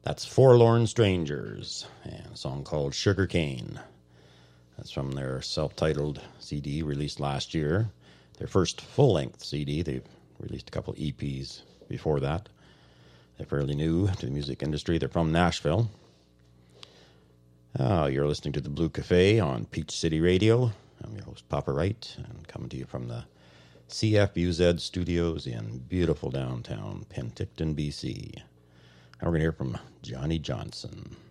That's Forlorn Strangers, and a song called Sugarcane. That's from their self-titled CD released last year. Their first full-length CD. They've released a couple EPs before that. They're fairly new to the music industry. They're from Nashville. You're listening to the Blue Cafe on Peach City Radio. I'm your host, Papa Wright, and coming to you from the CFUZ studios in beautiful downtown Penticton, BC. Now we're going to hear from Johnny Johnson.